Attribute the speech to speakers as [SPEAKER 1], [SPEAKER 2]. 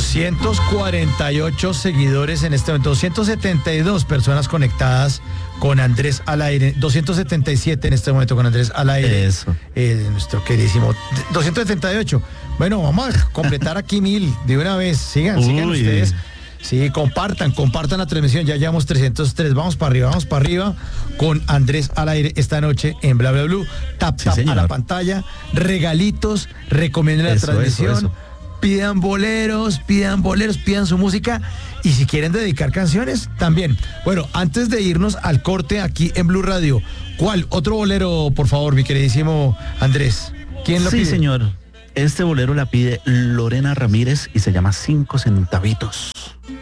[SPEAKER 1] 248 seguidores en este momento, 272 personas conectadas con Andrés al aire, 277 en este momento con Andrés al aire.
[SPEAKER 2] Eso.
[SPEAKER 1] Nuestro queridísimo 278. Bueno, vamos a completar aquí 1000 de una vez. Sigan ustedes. Sí, compartan la transmisión. Ya llevamos 303. Vamos para arriba con Andrés al aire esta noche en Bla Bla Blue. Tap a la pantalla. Regalitos, recomienden la transmisión.
[SPEAKER 2] Eso.
[SPEAKER 1] Pidan boleros, pidan su música. Y si quieren dedicar canciones, también. Bueno, antes de irnos al corte aquí en Blue Radio, ¿cuál? Otro bolero, por favor, mi queridísimo Andrés. ¿Quién lo pide?
[SPEAKER 2] Sí, señor. Este bolero la pide Lorena Ramírez y se llama 5 centavitos.